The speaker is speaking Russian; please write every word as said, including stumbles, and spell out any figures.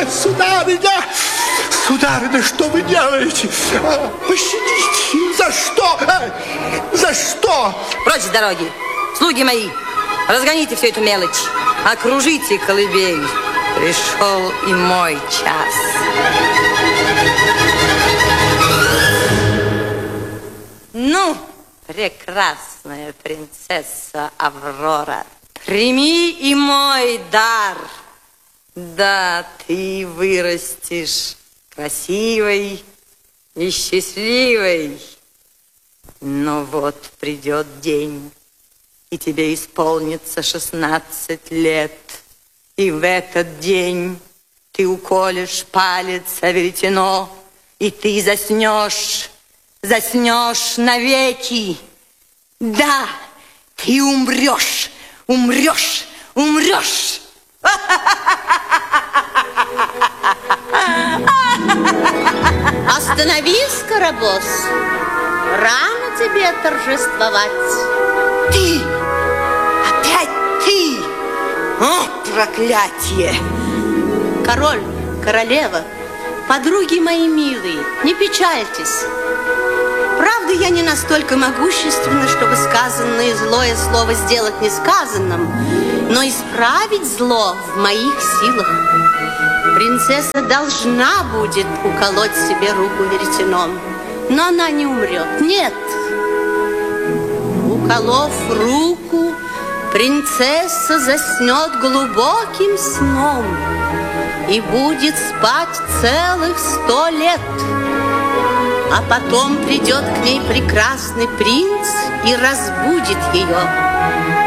Ой, сударыня, сударыня, что вы делаете? Пощадите, за что? За что? Прочь с дороги, слуги мои, разгоните всю эту мелочь, окружите колыбель. Пришел и мой час. Ну, прекрасная принцесса Аврора, прими и мой дар. Да, ты вырастешь красивой и счастливой. Но вот придет день, и тебе исполнится шестнадцать лет. И в этот день ты уколешь палец о веретено, и ты заснешь, заснешь навеки. Да, ты умрешь, умрешь, умрешь. Остановись, Карабос. Рано тебе торжествовать. Ты! Опять ты! О, проклятие! Король, королева, подруги мои милые, не печальтесь. Правда, я не настолько могущественна, чтобы сказанное злое слово сделать несказанным, но исправить зло в моих силах. Принцесса должна будет уколоть себе руку веретеном, но она не умрет. Нет. Уколов руку, принцесса заснет глубоким сном и будет спать целых сто лет. А потом придет к ней прекрасный принц и разбудит ее.